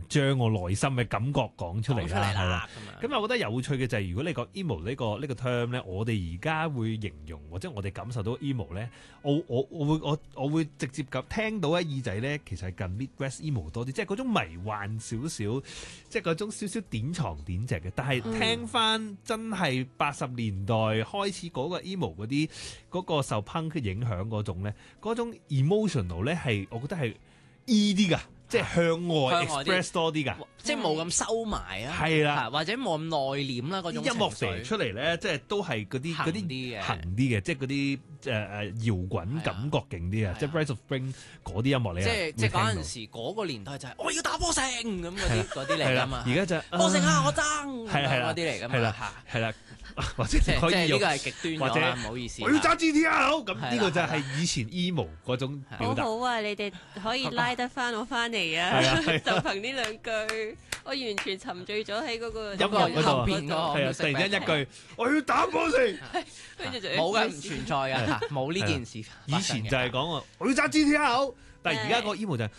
將我內心嘅感覺講出嚟啦，係啦。 咁咁我覺得有趣嘅就係如果你講 emo 呢個 term 咧，我哋而家會形容或者我哋感受到 emo 咧，我會直接咁聽到喺耳仔咧，其實係近 Midwest emo 多啲，即係嗰種迷幻少少，即係嗰種少少典藏典籍嘅。但係聽翻真係80年代開始嗰個 emo 嗰啲嗰個受 punk 影響嗰種咧，嗰種 emotional 咧係我覺得係 E 啲㗎。即係向外 express 多啲㗎， 即係冇咁收埋啊， 係啦， 或者冇咁內斂啦嗰種情緒。 音樂射出嚟咧，即係都係嗰啲行啲嘅，即係嗰啲搖滾感覺勁啲啊！即係 Rise of Spring 嗰啲音樂你即係嗰陣時嗰個年代就係我要打波城咁嗰啲嚟㗎嘛。 而家就波城啊，我爭嗰啲嚟㗎嘛。 係啦，或者可以呢個係極端咗啦，唔好意思。 我要揸 GTR 咁呢個就係以前 emo 嗰種表達。 好好啊，你哋可以拉得翻我翻嚟啊！就憑呢兩句，我完全沉醉咗喺嗰個音樂嗰度。係啊，突然間一句我要打波城， 跟住就冇嘅，唔存在嘅，冇呢件事。 以前就係講我要揸 GTR，但係而家個 emo 就係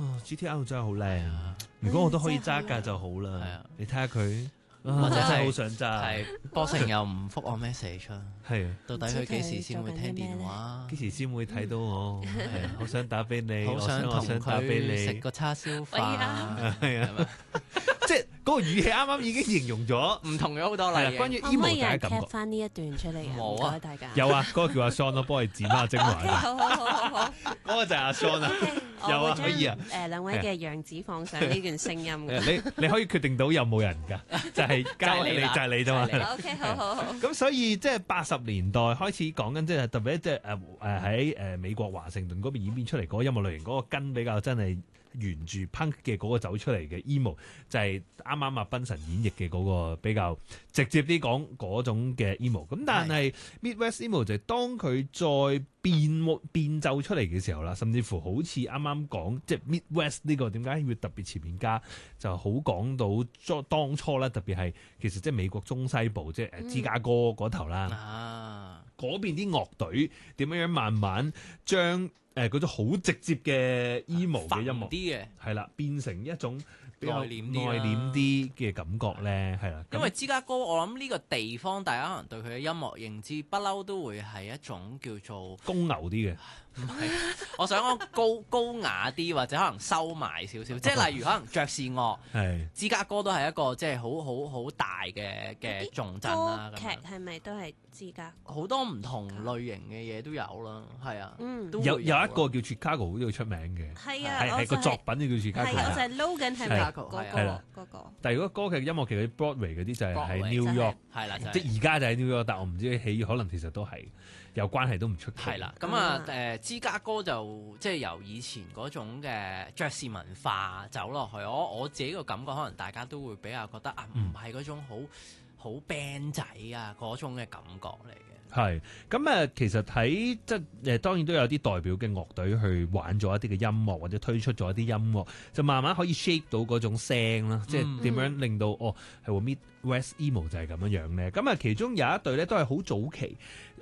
GTR 真係好靚啊！如果我都可以揸架就好啦。你睇下佢。或者真係好想揸， 波城又唔覆我 message， 係到底佢幾時先會聽電話？ 幾時先會睇到我？好想打俾你， 好想同佢食個叉燒飯， 係啊，即係嗰個語氣啱啱已經形容咗， 唔同咗好多啦。 關於 emo 嘅感覺， 翻呢一段出嚟啊！ 冇啊， 大家有啊，嗰個叫阿 Sean 咯，幫你剪下精華。 好， 嗰個就係阿 Sean 啊，有啊，可以啊。 兩位嘅樣子放上呢段聲音嘅， 你可以決定到有冇人㗎，就係交你就係你啫嘛。 OK， 好。 咁所以即係80年代開始講緊，即係特別即係喺美國華盛頓嗰邊演變出嚟嗰個音樂類型，嗰個根比較真係沿住 punk 嘅嗰個走出嚟嘅 emo， 就係啱啱阿賓神演繹嘅嗰個比較直接啲講嗰種嘅 emo。咁但係 Midwest emo 就係當佢再變奏出嚟嘅時候啦，甚至乎好似啱啱講即係 Midwest 呢個點解要特別前面加，就好講到當初咧，特別係其實即係美國中西部即係芝加哥嗰頭啦，嗰邊啲樂隊點樣慢慢將嗰種好直接嘅 emo 嘅音樂啲嘅係啦，變成一種比較內斂啲嘅感覺咧，係啦。 因為芝加哥，我諗呢個地方，大家可能對佢嘅音樂認知不嬲都會係一種叫做公牛啲嘅。 唔係，我想講高雅啲，或者可能收埋少少，即係例如可能爵士樂，芝加哥都係一個即係好大嘅重鎮啦。 歌劇係咪都係芝加哥？ 好多唔同類型嘅嘢都有啦，係啊， 有一個叫 Chicago 好似出名嘅，係個作品叫 Chicago。 係，我就係撈緊係咪嗰個？ 但係如果歌劇、音樂劇嗰啲 Broadway 嗰啲就係喺 New York， 係啦， 即係而家就喺 New York，但我唔知起可能其實都係有關係，都唔出奇。 係啦，咁芝加哥就即係由以前嗰種嘅爵士文化走落去，我自己個感覺可能大家都會比較覺得唔係嗰種好 band 仔啊嗰種嘅感覺嚟嘅。 係咁其實喺即當然都有啲代表嘅樂隊去玩咗一啲嘅音樂，或者推出咗一啲音樂，就慢慢可以 shape 到嗰種聲啦，即係點樣令到係喎 Midwest emo 就係咁樣樣咧。咁其中有一隊咧都係好早期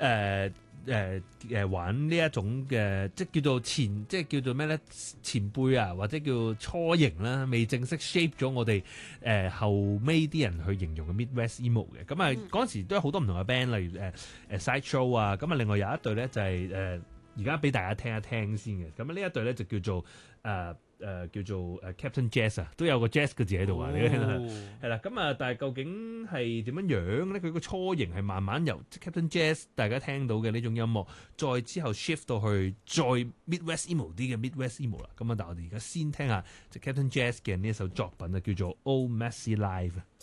玩呢一種嘅，即係叫做咩咧？前輩啊，或者叫初型啦，未正式 shape 咗我哋後尾啲人去形容嘅 Midwest emo 嘅。咁嗰陣時都有好多唔同嘅 band，例如Sideshow 啊。咁另外有一隊咧就係而家俾大家聽一聽先嘅。咁呢一隊咧就叫做Captain Jazz 啊，都有個 jazz 嘅字喺度啊，你聽到係啦。咁但係究竟係點樣樣咧？佢個初型係慢慢由 Captain Jazz 大家聽到嘅呢種音樂，再之後 shift 到去再 Midwest emo 啲嘅 Midwest emo 啦。咁但係我哋而家先聽下 Captain Jazz 嘅呢一首作品啊，叫做 Old Messy Life。